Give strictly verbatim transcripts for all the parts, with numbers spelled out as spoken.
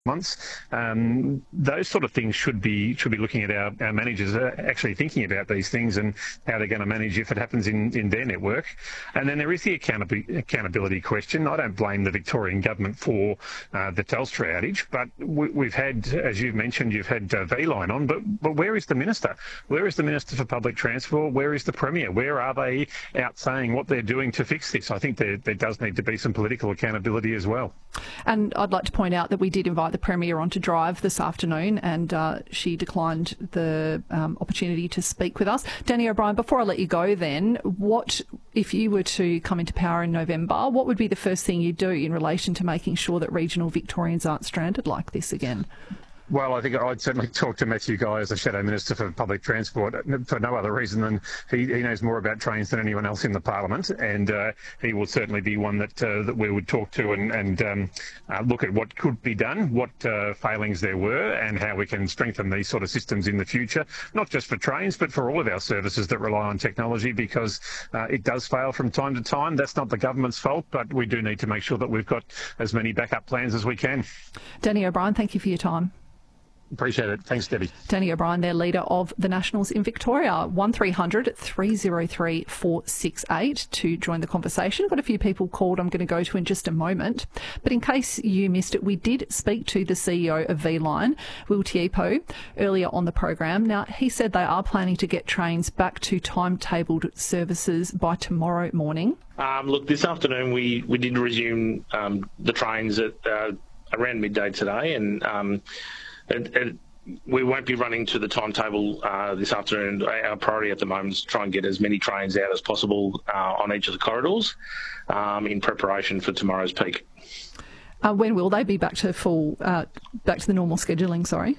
months. Um, those sort of things should be should be looking at our, our managers uh, actually thinking about these things and how they're going to manage if it happens in, in their network. And then there is the accountability, accountability question. I don't blame the Victorian government for uh, the Telstra outage, but we, we've had, as you've mentioned, you've had uh, V-Line on, but, but where is the Minister? Where is the Minister for Public Transport? Where is the Premier? Where are they out saying what they're doing to fix this? I think there, there does need to be some political accountability as well. And I'd like to point out that we did invite the Premier on to drive this afternoon, and uh, she declined the um, opportunity to speak with us. Danny O'Brien, before I let you go then, what, if you were to come into power in November, what would be the first thing you'd do in relation to making sure that regional Victorians aren't stranded like this again? Well, I think I'd certainly talk to Matthew Guy as the Shadow Minister for Public Transport for no other reason than he, he knows more about trains than anyone else in the Parliament, and uh, he will certainly be one that uh, that we would talk to and, and um, uh, look at what could be done, what uh, failings there were, and how we can strengthen these sort of systems in the future, not just for trains, but for all of our services that rely on technology, because uh, it does fail from time to time. That's not the government's fault, but we do need to make sure that we've got as many backup plans as we can. Danny O'Brien, thank you for your time. Appreciate it. Thanks, Debbie. Danny O'Brien, their leader of the Nationals in Victoria. one three hundred three oh three four six eight to join the conversation. Got a few people called I'm going to go to in just a moment. But in case you missed it, we did speak to the C E O of V-Line, Will Tiepo, earlier on the program. Now, he said they are planning to get trains back to timetabled services by tomorrow morning. Um, look, this afternoon we, we did resume um, the trains at uh, around midday today, and um, And, and we won't be running to the timetable uh, this afternoon. Our priority at the moment is to try and get as many trains out as possible uh, on each of the corridors um, in preparation for tomorrow's peak. Uh, when will they be back to full, uh, back to the normal scheduling? Sorry.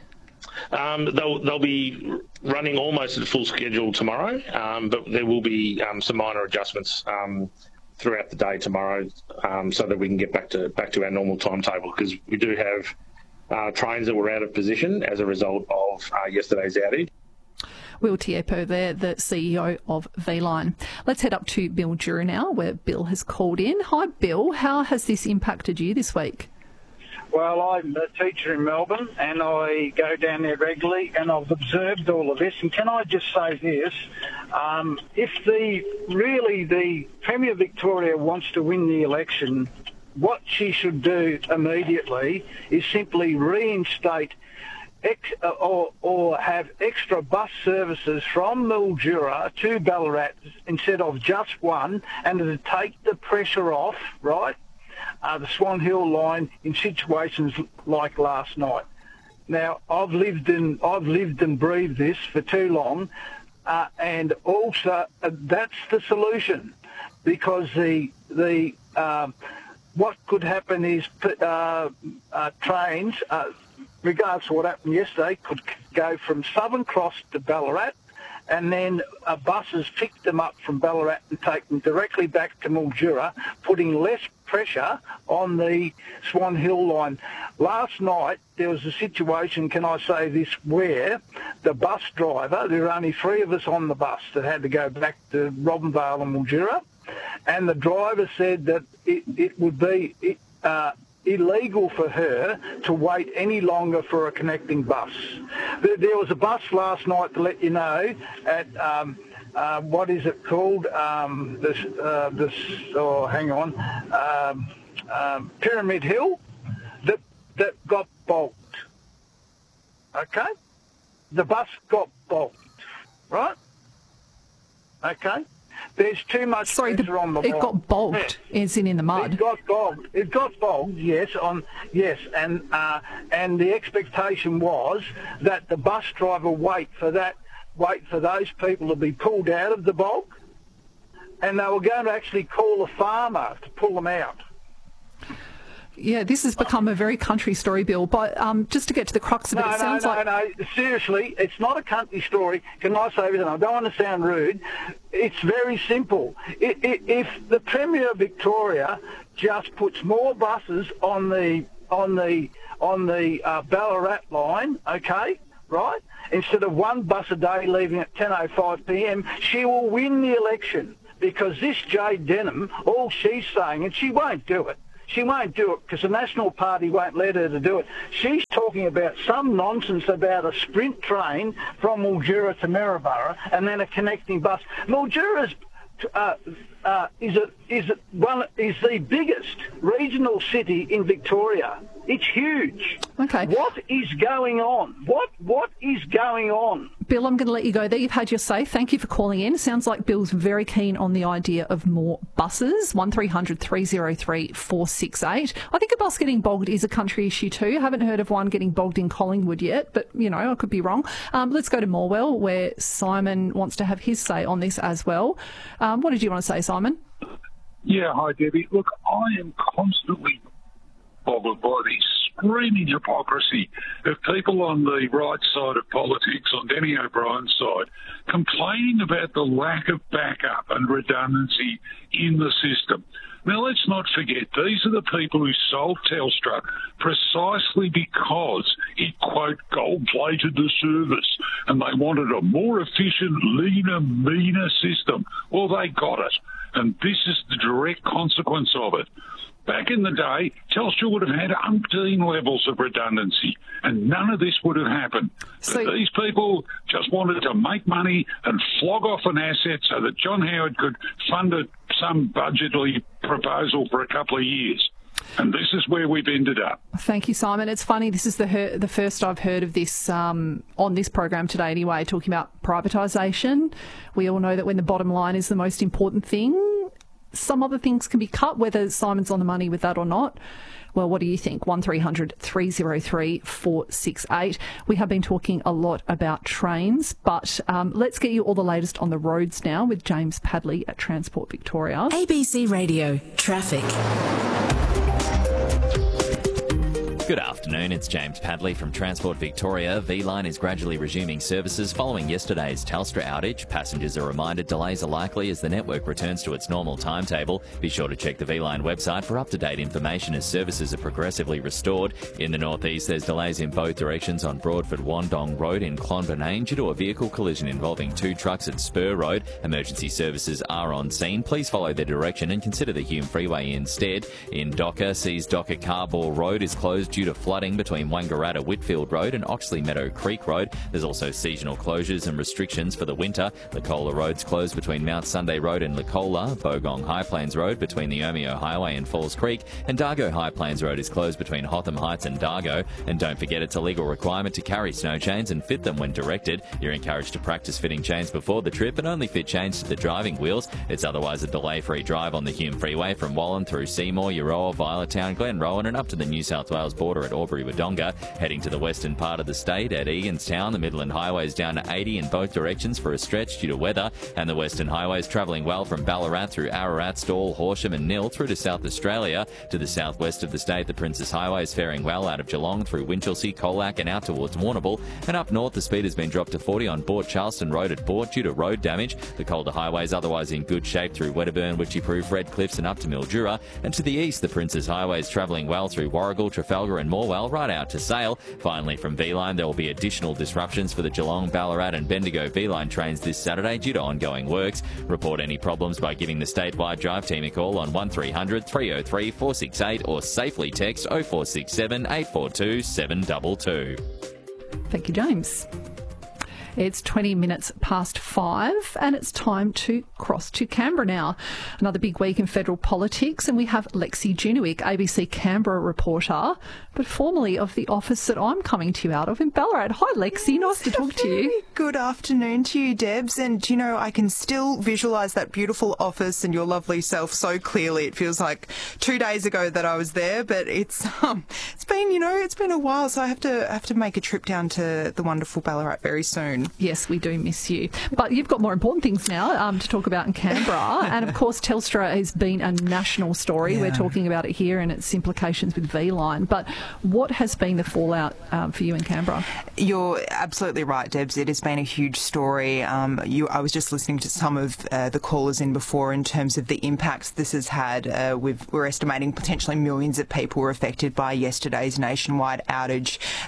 Um, they'll they'll be running almost at full schedule tomorrow, um, but there will be um, some minor adjustments um, throughout the day tomorrow, um, so that we can get back to back to our normal timetable, because we do have Uh, trains that were out of position as a result of uh, yesterday's outage. Will Tiepo there, the C E O of V-Line. Let's head up to Mildura now, where Bill has called in. Hi, Bill. How has this impacted you this week? Well, I'm a teacher in Melbourne, and I go down there regularly, and I've observed all of this. And can I just say this? Um, if the really the Premier Victoria wants to win the election, what she should do immediately is simply reinstate ex, or, or have extra bus services from Mildura to Ballarat instead of just one, and to take the pressure off, right, uh, the Swan Hill line in situations like last night. Now, I've lived in, I've lived and breathed this for too long, uh, and also uh, that's the solution, because the the um, what could happen is uh, uh, trains, uh, regardless of what happened yesterday, could go from Southern Cross to Ballarat, and then uh, buses pick them up from Ballarat and take them directly back to Mildura, putting less pressure on the Swan Hill line. Last night, there was a situation, can I say this, where the bus driver, there were only three of us on the bus that had to go back to Robinvale and Mildura, and the driver said that it, it would be uh, illegal for her to wait any longer for a connecting bus. There was a bus last night, to let you know, at um, uh, what is it called? Um, this, uh, this. Oh, hang on, um, um, Pyramid Hill, that that got bogged. Okay, the bus got bogged, right? Okay. There's too much Sorry, pressure the, on the it line. got bogged, Yeah. as in in the mud. It got bogged. It got bogged. Yes, on yes, and uh, and the expectation was that the bus driver wait for that, wait for those people to be pulled out of the bog, and they were going to actually call a farmer to pull them out. Yeah, this has become a very country story, Bill. But um, just to get to the crux of it, no, it no, sounds no, like... No, no, seriously, it's not a country story. Can I say everything? I don't want to sound rude. It's very simple. It, it, if the Premier of Victoria just puts more buses on the on the on the uh, Ballarat line, okay, right, instead of one bus a day leaving at ten oh five p m, she will win the election. Because this Jade Denham, all she's saying, and she won't do it, She won't do it because the National Party won't let her to do it. She's talking about some nonsense about a sprint train from Mildura to Maryborough and then a connecting bus. Mildura's uh, uh, is it is it one is the biggest regional city in Victoria. It's huge. Okay. What is going on? What What is going on? Bill, I'm going to let you go there. You've had your say. Thank you for calling in. Sounds like Bill's very keen on the idea of more buses. one three hundred three oh three four six eight. I think a bus getting bogged is a country issue too. I haven't heard of one getting bogged in Collingwood yet, but, you know, I could be wrong. Um, let's go to Morwell, where Simon wants to have his say on this as well. Um, what did you want to say, Simon? Yeah, hi, Debbie. Look, I am constantly boggled by the screaming hypocrisy of people on the right side of politics, on Danny O'Brien's side, complaining about the lack of backup and redundancy in the system. Now, let's not forget, these are the people who sold Telstra precisely because it, quote, gold-plated the service and they wanted a more efficient, leaner, meaner system. Well, they got it. And this is the direct consequence of it. Back in the day, Telstra would have had umpteen levels of redundancy, and none of this would have happened. So, but these people just wanted to make money and flog off an asset so that John Howard could fund a, some budgetary proposal for a couple of years. And this is where we've ended up. Thank you, Simon. It's funny, this is the her- the first I've heard of this um, on this program today anyway, talking about privatisation. We all know that when the bottom line is the most important thing, some other things can be cut, whether Simon's on the money with that or not. Well, what do you think? one three hundred three oh three four six eight. We have been talking a lot about trains, but um, let's get you all the latest on the roads now with James Padley at Transport Victoria. A B C Radio Traffic. Good afternoon, it's James Padley from Transport Victoria. V-Line is gradually resuming services following yesterday's Telstra outage. Passengers are reminded delays are likely as the network returns to its normal timetable. Be sure to check the V-Line website for up-to-date information as services are progressively restored. In the northeast, there's delays in both directions on Broadford-Wandong Road in Clonburnane due to a vehicle collision involving two trucks at Spur Road. Emergency services are on scene. Please follow their direction and consider the Hume Freeway instead. In Docker, Seas Docker Carball Road is closed due to flooding between Wangaratta Whitfield Road and Oxley Meadow Creek Road. There's also seasonal closures and restrictions for the winter. Licola Road's closed between Mount Sunday Road and Licola, Bogong High Plains Road between the Omeo Highway and Falls Creek, and Dargo High Plains Road is closed between Hotham Heights and Dargo. And don't forget, it's a legal requirement to carry snow chains and fit them when directed. You're encouraged to practice fitting chains before the trip and only fit chains to the driving wheels. It's otherwise a delay-free drive on the Hume Freeway from Wallan through Seymour, Euroa, Violetown, Glenrowan and up to the New South Wales border at Albury-Wodonga. Heading to the western part of the state at Eganstown, the Midland Highway is down to eighty in both directions for a stretch due to weather, and the western highway is travelling well from Ballarat through Ararat, Stawell, Horsham and Nil through to South Australia. To the southwest of the state, the Princess Highway is faring well out of Geelong through Winchelsea, Colac and out towards Warrnambool, and up north the speed has been dropped to forty on Port Charleston Road at Port due to road damage. The Calder Highway is otherwise in good shape through Wedderburn, Witchyproof, Red Cliffs and up to Mildura, and to the east the Princess Highway is travelling well through Warragul, Trafalgar and Morwell right out to Sale. Finally, from V-Line, there will be additional disruptions for the Geelong, Ballarat and Bendigo V-Line trains this Saturday due to ongoing works. Report any problems by giving the statewide drive team a call on one three hundred three oh three four six eight or safely text oh four six seven eight four two seven two two. Thank you, James. It's twenty minutes past five and it's time to cross to Canberra now. Another big week in federal politics, and we have Lexi Junewick, A B C Canberra reporter, but formerly of the office that I'm coming to you out of in Ballarat. Hi Lexi, nice to talk to you. Good afternoon to you, Debs, and you know, I can still visualise that beautiful office and your lovely self so clearly. It feels like two days ago that I was there, but it's um, it's been, you know, it's been a while, so I have to I have to make a trip down to the wonderful Ballarat very soon. Yes, we do miss you. But you've got more important things now um, to talk about in Canberra. And, of course, Telstra has been a national story. Yeah. We're talking about it here and its implications with V-Line. But what has been the fallout um, for you in Canberra? You're absolutely right, Debs. It has been a huge story. Um, you, I was just listening to some of uh, the callers in before in terms of the impacts this has had. Uh, we've, we're estimating potentially millions of people were affected by yesterday's nationwide outage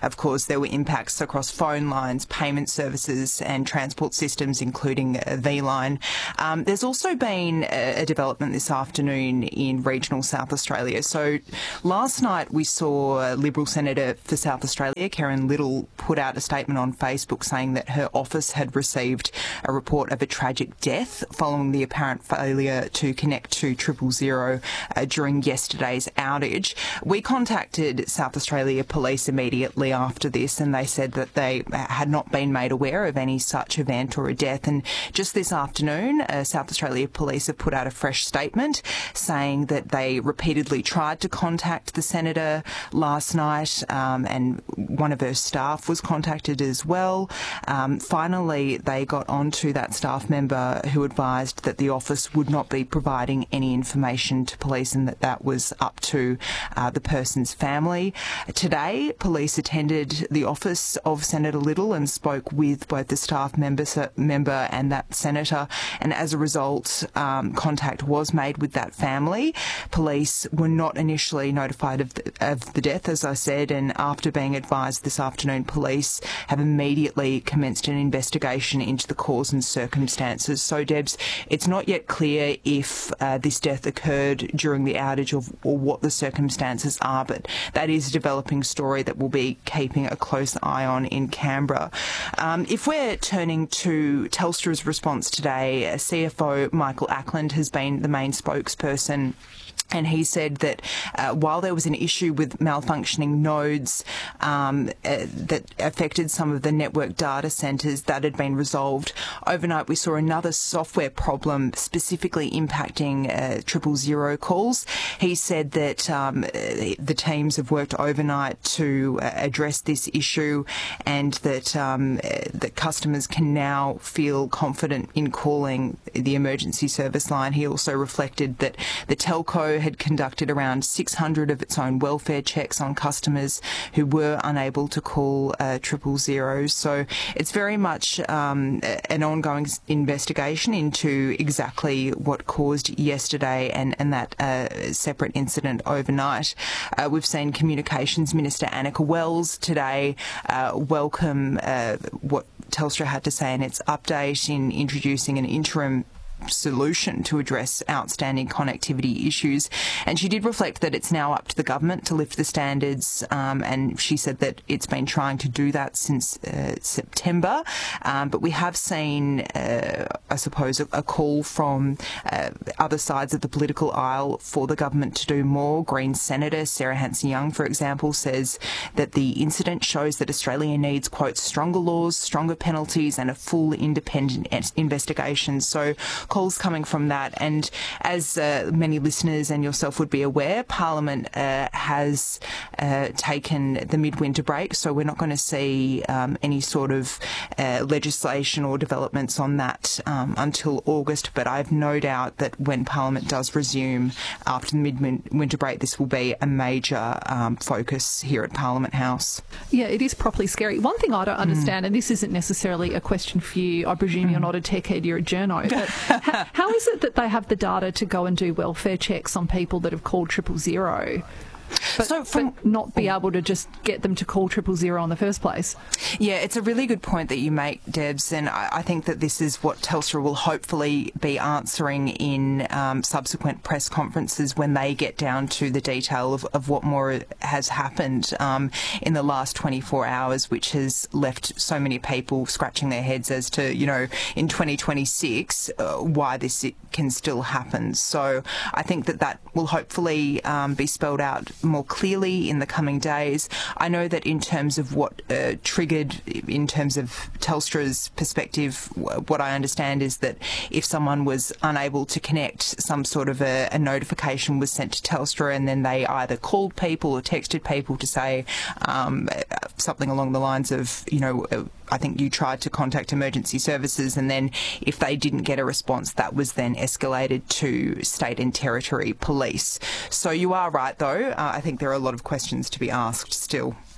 of course, there were impacts across phone lines, payment services and transport systems, including V-Line. Um, there's also been a, a development this afternoon in regional South Australia. So last night we saw Liberal Senator for South Australia, Karen Little, put out a statement on Facebook saying that her office had received a report of a tragic death following the apparent failure to connect to triple zero uh, during yesterday's outage. We contacted South Australia Police immediately after this, and they said that they had not been made aware of any such event or a death. And just this afternoon, uh, South Australia Police have put out a fresh statement saying that they repeatedly tried to contact the Senator last night, um, and one of her staff was contacted as well. Um, finally, they got onto that staff member who advised that the office would not be providing any information to police and that that was up to uh, the person's family. Today, police attended the office of Senator Little and spoke with both the staff member, member and that senator, and as a result, um, contact was made with that family. Police were not initially notified of the, of the death, as I said, and after being advised this afternoon, police have immediately commenced an investigation into the cause and circumstances. So, Debs, it's not yet clear if uh, this death occurred during the outage or, or what the circumstances are, but that is a developing story that we'll be keeping a close eye on in Canberra. Um, if we're turning to Telstra's response today, C F O Michael Ackland has been the main spokesperson, and he said that uh, while there was an issue with malfunctioning nodes um, uh, that affected some of the network data centres, that had been resolved. Overnight, we saw another software problem specifically impacting uh, triple zero calls. He said that um, the teams have worked overnight to uh, address this issue, and that um, that customers can now feel confident in calling the emergency service line. He also reflected that the telco had conducted around six hundred of its own welfare checks on customers who were unable to call uh, triple zero. So it's very much um, an ongoing investigation into exactly what caused yesterday and, and that uh, separate incident overnight. Uh, we've seen Communications Minister Annika Wells today uh, welcome uh, what Telstra had to say in its update in introducing an interim solution to address outstanding connectivity issues, and she did reflect that it's now up to the government to lift the standards, um, and she said that it's been trying to do that since uh, September, um, but we have seen uh, I suppose a, a call from uh, other sides of the political aisle for the government to do more. Green Senator Sarah Hanson-Young, for example, says that the incident shows that Australia needs, quote, stronger laws, stronger penalties and a full independent investigation. So calls coming from that, and as uh, many listeners and yourself would be aware, Parliament uh, has uh, taken the midwinter break, so we're not going to see um, any sort of uh, legislation or developments on that um, until August, but I have no doubt that when Parliament does resume after the midwinter break, this will be a major um, focus here at Parliament House. Yeah, it is properly scary. One thing I don't understand, mm. and this isn't necessarily a question for you, I presume mm. you're not a tech head, you're a journo, but how, how is it that they have the data to go and do welfare checks on people that have called triple zero? But, so from, but not be able to just get them to call triple zero in the first place? Yeah, it's a really good point that you make, Debs, and I, I think that this is what Telstra will hopefully be answering in um, subsequent press conferences when they get down to the detail of, of what more has happened um, in the last twenty-four hours, which has left so many people scratching their heads as to, you know, in twenty twenty-six, uh, why this can still happen. So I think that that will hopefully um, be spelled out more clearly in the coming days. I know that in terms of what uh, triggered, in terms of Telstra's perspective, what I understand is that if someone was unable to connect, some sort of a, a notification was sent to Telstra, and then they either called people or texted people to say um, something along the lines of, you know, I think you tried to contact emergency services, and then if they didn't get a response, that was then escalated to state and territory police. So you are right, though. Uh, I think there are a lot of questions to be asked still.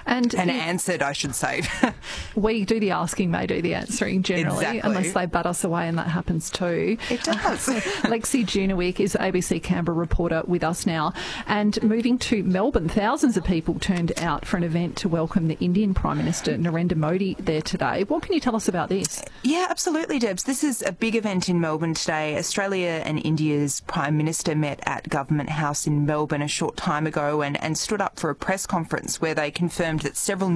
And, and it, answered, I should say. We do the asking, they do the answering generally, Exactly. unless they butt us away, and that happens too. It does. Lexi Junewick is A B C Canberra reporter with us now. And moving to Melbourne, thousands of people turned out for an event to welcome the Indian Prime Minister Narendra Modi there today. What can you tell us about this? Yeah, absolutely, Debs. This is a big event in Melbourne today. Australia and India's Prime Minister met at Government House in Melbourne a short time ago and, and stood up for a press conference where they confirmed that several